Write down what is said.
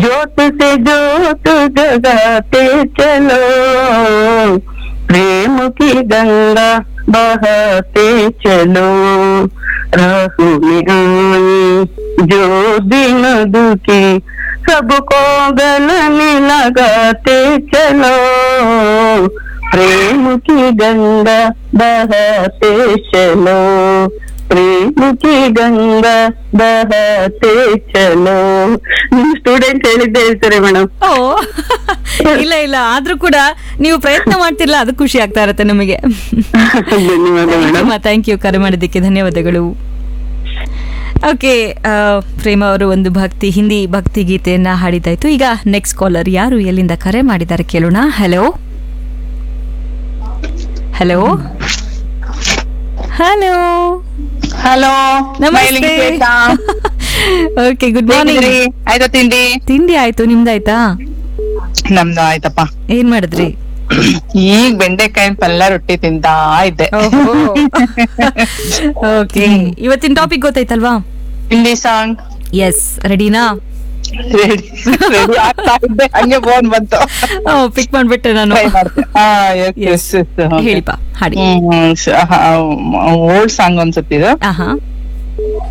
ज्योत से ज्योत जगाते चलो, प्रेम की गंगा बहाते चलो, राहों में आई जो दिन दुखी सबको गले लगाते चलो, प्रेम की गंगा बहाते चलो, प्रेम की गंगा बहाते चलो. ನಿಮ್ ಸ್ಟೂಡೆಂಟ್ ಹೇಳಿದ್ದೆ ಹೇಳ್ತಾರೆ ಮೇಡಮ್. ಓ ಇಲ್ಲ ಇಲ್ಲ, ಆದ್ರೂ ಕೂಡ ನೀವು ಪ್ರಯತ್ನ ಮಾಡ್ತಿರ್ಲ, ಅದು ಖುಷಿ ಆಗ್ತಾ ಇರತ್ತೆ ನಮಗೆ. ಥ್ಯಾಂಕ್ ಯು, ಕರೆ ಮಾಡಿದ್ದಕ್ಕೆ ಧನ್ಯವಾದಗಳು. ಓಕೆ, ಪ್ರೇಮ ಅವರು ಒಂದು ಹಿಂದಿ ಭಕ್ತಿ ಗೀತೆಯನ್ನ ಹಾಡಿದಾಯ್ತು. ಈಗ ನೆಕ್ಸ್ಟ್ ಕಾಲರ್ ಯಾರು ಎಲ್ಲಿಂದ ಕರೆ ಮಾಡಿದ್ದಾರೆ ಕೇಳೋಣ. ಹಲೋ ಹಲೋ ಹಲೋ ಹಲೋ, ನಮಸ್ತೆ. Okay, good morning. ಆಯ್ತಾ ತಿಂಡಿ? ತಿಂಡಿ ಆಯ್ತು, ನಿಮ್ದಾಯ್ತಾ? ನಮ್ದು ಆಯ್ತಪ್ಪ. ಏನ್ ಮಾಡಿದ್ರಿ? ಈಗ ಬೆಂಡೆಕಾಯಿ ಪಲ್ಯ ರೊಟ್ಟಿ ತಿಂತಾ ಇದ್ದೆ. ಓಕೆ, ಇವತ್ತಿನ ಟಾಪಿಕ್ ಗೊತ್ತಾಯ್ತಲ್ವಾ? ಹಿಂದಿ ಸಾಂಗ್. ಎಸ್, ರೆಡಿನಾ? ರೆಡಿ ಆಗ್ತಾ ಇದ್ದೆ, ಹಂಗೆ ಫೋನ್ ಬಂತು. ಪಿಕ್ ಮಾಡ್ಬಿಟ್ಟೆ ನಾನು. ಹೇಳಿಪ್ಪ ಹಾಡಿ. ಓಲ್ಡ್ ಸಾಂಗ್ ಅನ್ಸುತ್ತೆ ಇದು.